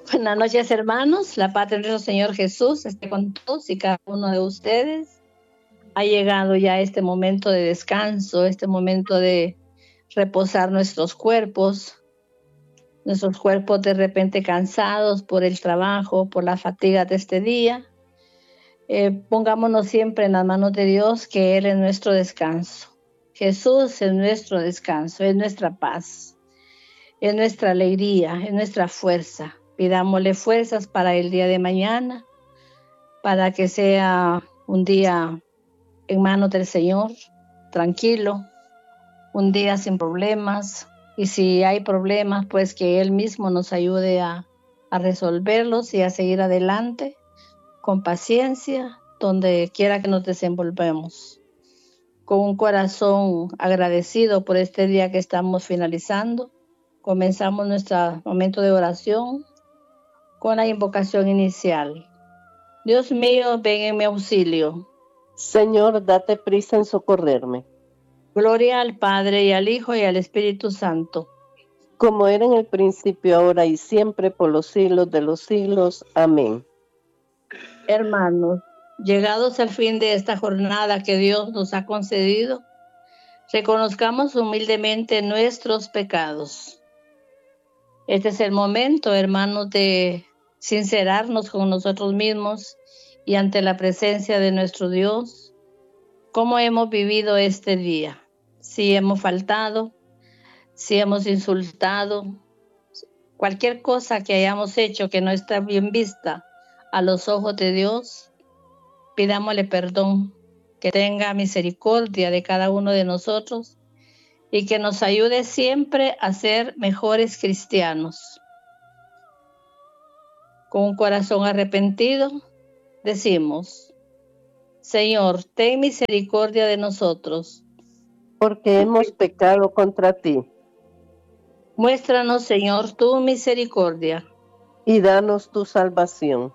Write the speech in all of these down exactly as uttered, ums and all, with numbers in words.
Buenas noches, hermanos. La paz de nuestro Señor Jesús esté con todos y cada uno de ustedes. Ha llegado ya este momento de descanso, este momento de reposar nuestros cuerpos, nuestros cuerpos de repente cansados por el trabajo, por la fatiga de este día. Eh, pongámonos siempre en las manos de Dios, que Él es nuestro descanso. Jesús es nuestro descanso, es nuestra paz, es nuestra alegría, es nuestra fuerza. Pidámosle fuerzas para el día de mañana, para que sea un día en manos del Señor, tranquilo, un día sin problemas. Y si hay problemas, pues que Él mismo nos ayude a, a resolverlos y a seguir adelante con paciencia, donde quiera que nos desenvolvemos. Con un corazón agradecido por este día que estamos finalizando, comenzamos nuestro momento de oración con la invocación inicial. Dios mío, ven en mi auxilio. Señor, date prisa en socorrerme. Gloria al Padre, y al Hijo, y al Espíritu Santo. Como era en el principio, ahora y siempre, por los siglos de los siglos. Amén. Hermanos, llegados al fin de esta jornada que Dios nos ha concedido, reconozcamos humildemente nuestros pecados. Este es el momento, hermanos, de sincerarnos con nosotros mismos y ante la presencia de nuestro Dios, cómo hemos vivido este día. Si hemos faltado, si hemos insultado, cualquier cosa que hayamos hecho que no está bien vista a los ojos de Dios, pidámosle perdón, que tenga misericordia de cada uno de nosotros y que nos ayude siempre a ser mejores cristianos. Con un corazón arrepentido, decimos: Señor, ten misericordia de nosotros, porque hemos pecado contra ti. Muéstranos, Señor, tu misericordia. Y danos tu salvación.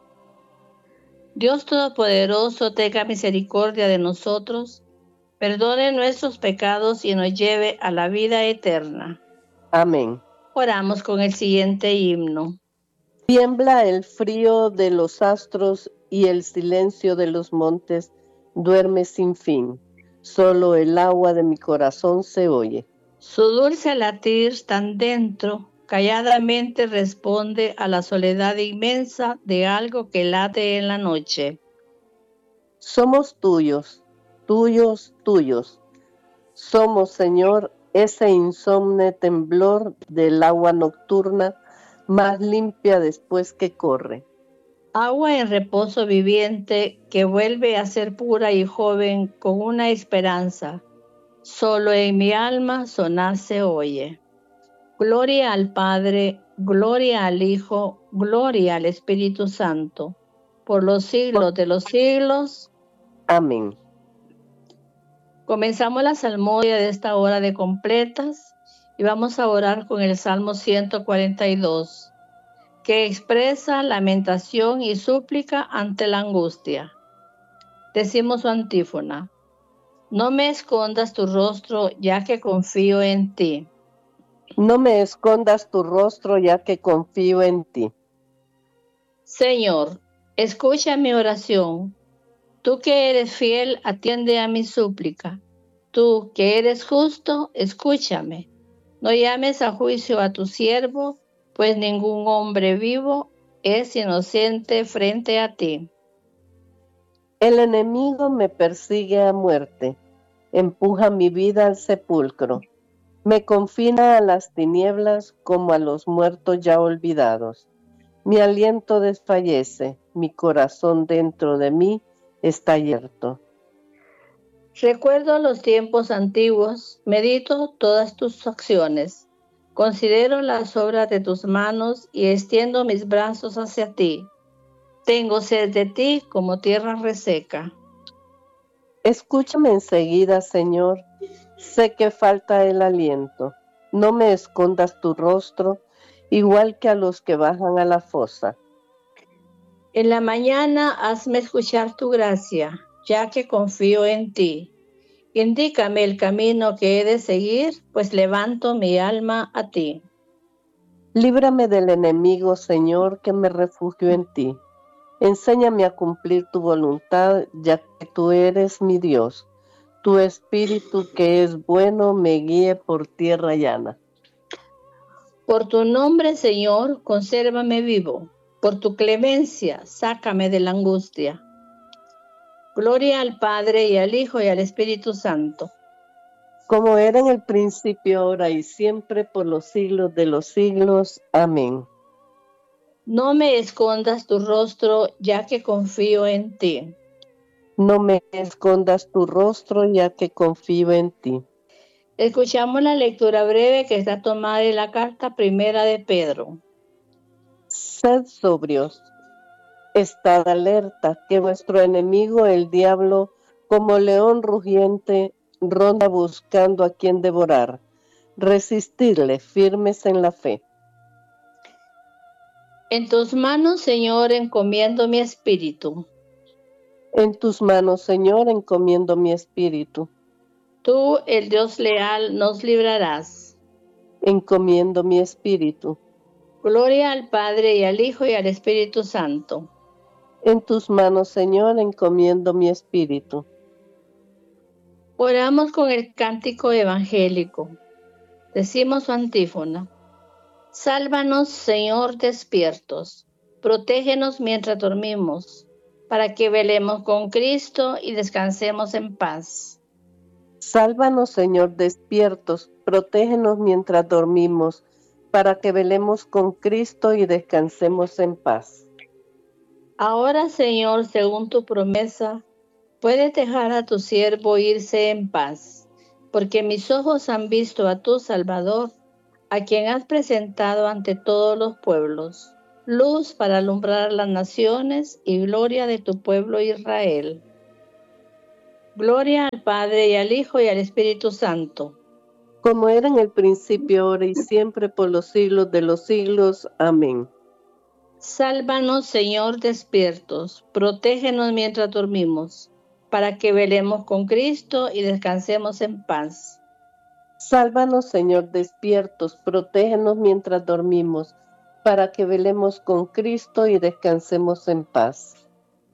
Dios Todopoderoso, tenga misericordia de nosotros, perdone nuestros pecados y nos lleve a la vida eterna. Amén. Oramos con el siguiente himno. Tiembla el frío de los astros y el silencio de los montes duerme sin fin. Solo el agua de mi corazón se oye. Su dulce latir tan dentro calladamente responde a la soledad inmensa de algo que late en la noche. Somos tuyos, tuyos, tuyos. Somos, Señor, ese insomne temblor del agua nocturna más limpia después que corre. Agua en reposo viviente que vuelve a ser pura y joven con una esperanza. Solo en mi alma sonar se oye. Gloria al Padre, gloria al Hijo, gloria al Espíritu Santo, por los siglos de los siglos. Amén. Comenzamos la salmodia de esta hora de completas y vamos a orar con el Salmo ciento cuarenta y dos, que expresa lamentación y súplica ante la angustia. Decimos su antífona: no me escondas tu rostro, ya que confío en ti. No me escondas tu rostro, ya que confío en ti. Señor, escucha mi oración. Tú que eres fiel, atiende a mi súplica. Tú que eres justo, escúchame. No llames a juicio a tu siervo, pues ningún hombre vivo es inocente frente a ti. El enemigo me persigue a muerte, empuja mi vida al sepulcro, me confina a las tinieblas como a los muertos ya olvidados. Mi aliento desfallece, mi corazón dentro de mí está yerto. Recuerdo los tiempos antiguos, medito todas tus acciones, considero las obras de tus manos y extiendo mis brazos hacia ti. Tengo sed de ti como tierra reseca. Escúchame enseguida, Señor, sé que falta el aliento. No me escondas tu rostro, igual que a los que bajan a la fosa. En la mañana hazme escuchar tu gracia, ya que confío en ti. Indícame el camino que he de seguir, pues levanto mi alma a ti. Líbrame del enemigo, Señor, que me refugio en ti. Enséñame a cumplir tu voluntad, ya que tú eres mi Dios. Tu espíritu que es bueno me guíe por tierra llana. Por tu nombre, Señor, consérvame vivo. Por tu clemencia, sácame de la angustia. Gloria al Padre, y al Hijo, y al Espíritu Santo. Como era en el principio, ahora y siempre, por los siglos de los siglos. Amén. No me escondas tu rostro, ya que confío en ti. No me escondas tu rostro, ya que confío en ti. Escuchamos la lectura breve que está tomada de la carta primera de Pedro. Sed sobrios, estad alerta, que vuestro enemigo, el diablo, como león rugiente, ronda buscando a quien devorar. Resistidle, firmes en la fe. En tus manos, Señor, encomiendo mi espíritu. En tus manos, Señor, encomiendo mi espíritu. Tú, el Dios leal, nos librarás. Encomiendo mi espíritu. Gloria al Padre, y al Hijo, y al Espíritu Santo. En tus manos, Señor, encomiendo mi espíritu. Oramos con el cántico evangélico. Decimos su antífona. Sálvanos, Señor, despiertos. Protégenos mientras dormimos, para que velemos con Cristo y descansemos en paz. Sálvanos, Señor, despiertos. Protégenos mientras dormimos, para que velemos con Cristo y descansemos en paz. Ahora, Señor, según tu promesa, puedes dejar a tu siervo irse en paz, porque mis ojos han visto a tu Salvador, a quien has presentado ante todos los pueblos, luz para alumbrar las naciones y gloria de tu pueblo Israel. Gloria al Padre, y al Hijo, y al Espíritu Santo. Como era en el principio, ahora y siempre, por los siglos de los siglos. Amén. Sálvanos, Señor, despiertos. Protégenos mientras dormimos, para que velemos con Cristo y descansemos en paz. Sálvanos, Señor, despiertos. Protégenos mientras dormimos, para que velemos con Cristo y descansemos en paz.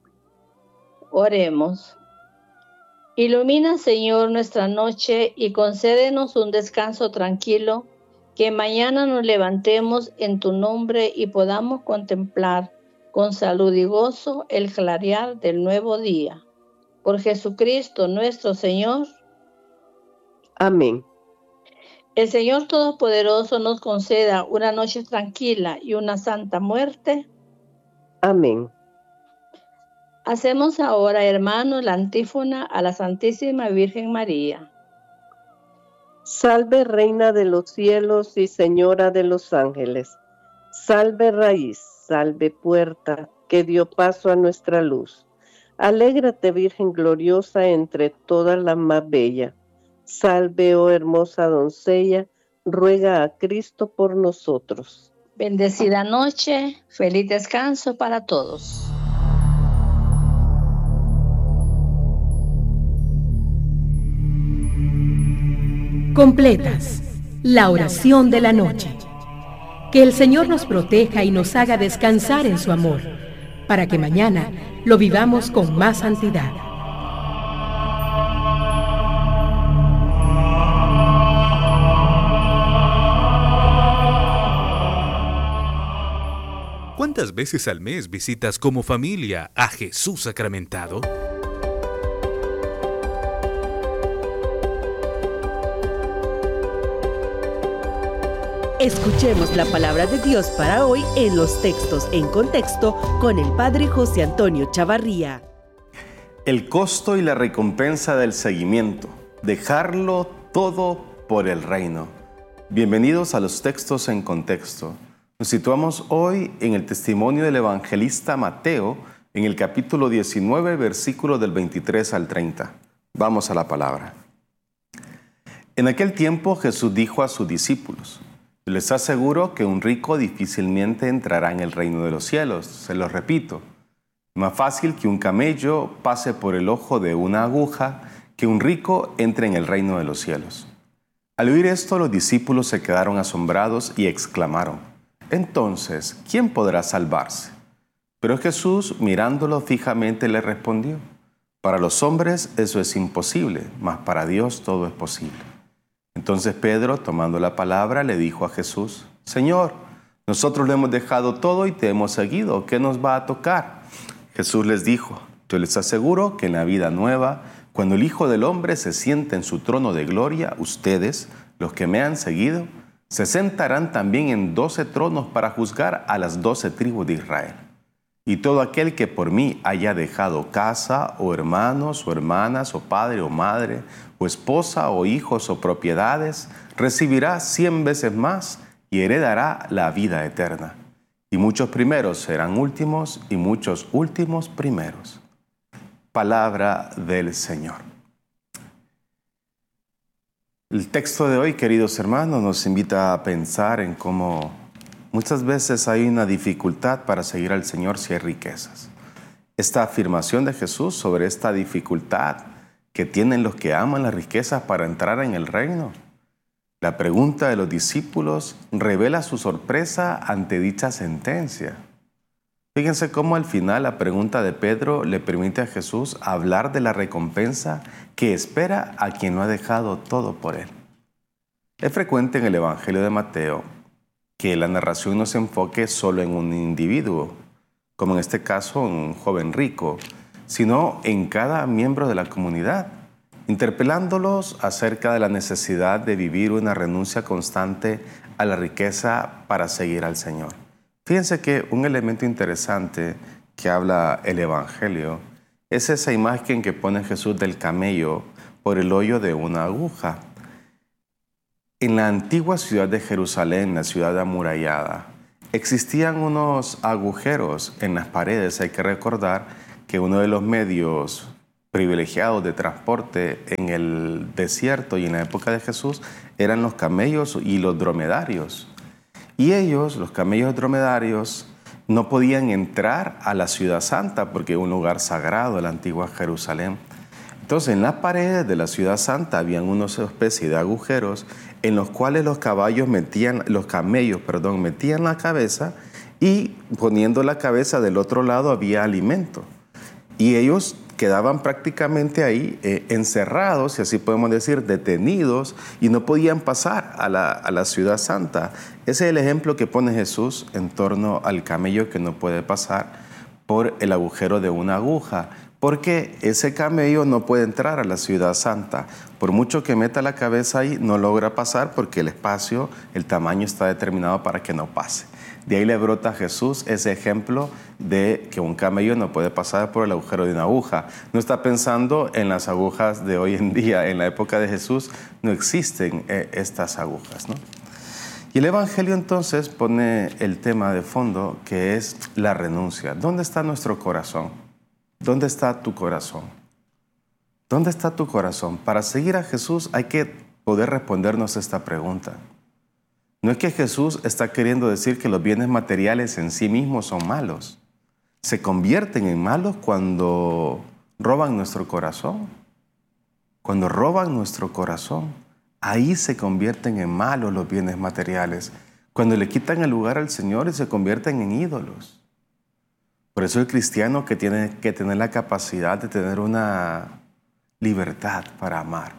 Oremos. Ilumina, Señor, nuestra noche y concédenos un descanso tranquilo, que mañana nos levantemos en tu nombre y podamos contemplar con salud y gozo el clarear del nuevo día. Por Jesucristo nuestro Señor. Amén. El Señor Todopoderoso nos conceda una noche tranquila y una santa muerte. Amén. Hacemos ahora, hermanos, la antífona a la Santísima Virgen María. Salve, Reina de los cielos y Señora de los ángeles. Salve, raíz, salve, puerta, que dio paso a nuestra luz. Alégrate, Virgen gloriosa, entre todas las más bellas. Salve, oh hermosa doncella, ruega a Cristo por nosotros. Bendecida noche, feliz descanso para todos. Completas la oración de la noche. Que el Señor nos proteja y nos haga descansar en su amor, para que mañana lo vivamos con más santidad. ¿Cuántas veces al mes visitas como familia a Jesús sacramentado? Escuchemos la palabra de Dios para hoy en los textos en contexto con el Padre José Antonio Chavarría. El costo y la recompensa del seguimiento. Dejarlo todo por el reino. Bienvenidos a los textos en contexto. Nos situamos hoy en el testimonio del evangelista Mateo, en el capítulo diecinueve, versículos del veintitrés al treinta. Vamos a la palabra. En aquel tiempo Jesús dijo a sus discípulos: les aseguro que un rico difícilmente entrará en el reino de los cielos. Se lo repito, más fácil que un camello pase por el ojo de una aguja que un rico entre en el reino de los cielos. Al oír esto, los discípulos se quedaron asombrados y exclamaron: entonces, ¿quién podrá salvarse? Pero Jesús, mirándolo fijamente, le respondió: para los hombres eso es imposible, mas para Dios todo es posible. Entonces Pedro, tomando la palabra, le dijo a Jesús: Señor, nosotros lo hemos dejado todo y te hemos seguido. ¿Qué nos va a tocar? Jesús les dijo: yo les aseguro que en la vida nueva, cuando el Hijo del Hombre se siente en su trono de gloria, ustedes, los que me han seguido, se sentarán también en doce tronos para juzgar a las doce tribus de Israel. Y todo aquel que por mí haya dejado casa, o hermanos, o hermanas, o padre, o madre, o esposa, o hijos, o propiedades, recibirá cien veces más y heredará la vida eterna. Y muchos primeros serán últimos, y muchos últimos primeros. Palabra del Señor. El texto de hoy, queridos hermanos, nos invita a pensar en cómo muchas veces hay una dificultad para seguir al Señor si hay riquezas. Esta afirmación de Jesús sobre esta dificultad que tienen los que aman las riquezas para entrar en el reino. La pregunta de los discípulos revela su sorpresa ante dicha sentencia. Fíjense cómo al final la pregunta de Pedro le permite a Jesús hablar de la recompensa que espera a quien lo ha dejado todo por él. Es frecuente en el Evangelio de Mateo que la narración no se enfoque solo en un individuo, como en este caso un joven rico, sino en cada miembro de la comunidad, interpelándolos acerca de la necesidad de vivir una renuncia constante a la riqueza para seguir al Señor. Fíjense que un elemento interesante que habla el Evangelio es esa imagen que pone Jesús del camello por el hoyo de una aguja. En la antigua ciudad de Jerusalén, la ciudad amurallada, existían unos agujeros en las paredes. Hay que recordar que uno de los medios privilegiados de transporte en el desierto y en la época de Jesús eran los camellos y los dromedarios. Y ellos, los camellos dromedarios, no podían entrar a la ciudad santa porque era un lugar sagrado de la antigua Jerusalén. Entonces, en las paredes de la ciudad santa habían unos especie de agujeros en los cuales los caballos metían, los camellos, perdón, metían la cabeza, y poniendo la cabeza del otro lado había alimento. Y ellos quedaban prácticamente ahí eh, encerrados, si así podemos decir, detenidos, y no podían pasar a la, a la ciudad santa. Ese es el ejemplo que pone Jesús en torno al camello que no puede pasar por el agujero de una aguja, porque ese camello no puede entrar a la ciudad santa. Por mucho que meta la cabeza ahí, no logra pasar porque el espacio, el tamaño está determinado para que no pase. De ahí le brota a Jesús ese ejemplo de que un camello no puede pasar por el agujero de una aguja. No está pensando en las agujas de hoy en día. En la época de Jesús no existen eh, estas agujas, ¿no? Y el Evangelio entonces pone el tema de fondo, que es la renuncia. ¿Dónde está nuestro corazón? ¿Dónde está tu corazón? ¿Dónde está tu corazón? Para seguir a Jesús hay que poder respondernos esta pregunta. No es que Jesús está queriendo decir que los bienes materiales en sí mismos son malos. Se convierten en malos cuando roban nuestro corazón. Cuando roban nuestro corazón, ahí se convierten en malos los bienes materiales. Cuando le quitan el lugar al Señor y se convierten en ídolos. Por eso el cristiano que tiene que tener la capacidad de tener una libertad para amar.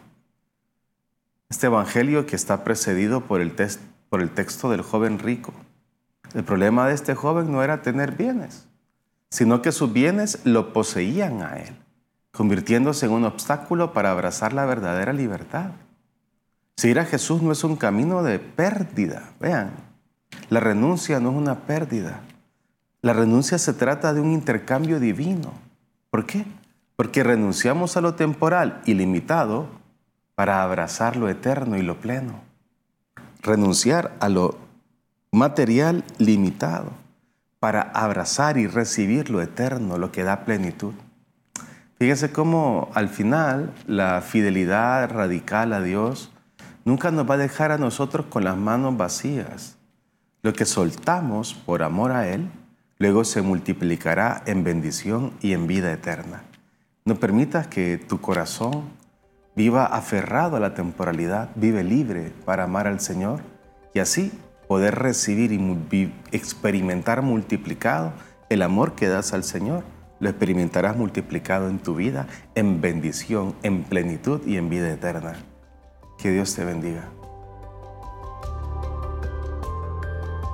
Este evangelio que está precedido por el, test, por el texto del joven rico. El problema de este joven no era tener bienes, sino que sus bienes lo poseían a él, convirtiéndose en un obstáculo para abrazar la verdadera libertad. Seguir a Jesús no es un camino de pérdida. Vean, la renuncia no es una pérdida. La renuncia se trata de un intercambio divino. ¿Por qué? Porque renunciamos a lo temporal y limitado para abrazar lo eterno y lo pleno. Renunciar a lo material limitado para abrazar y recibir lo eterno, lo que da plenitud. Fíjense cómo al final la fidelidad radical a Dios nunca nos va a dejar a nosotros con las manos vacías. Lo que soltamos por amor a Él, luego se multiplicará en bendición y en vida eterna. No permitas que tu corazón viva aferrado a la temporalidad, vive libre para amar al Señor y así poder recibir y experimentar multiplicado el amor que das al Señor. Lo experimentarás multiplicado en tu vida, en bendición, en plenitud y en vida eterna. Que Dios te bendiga.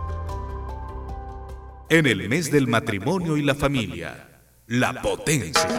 En el mes del matrimonio y la familia, la potencia.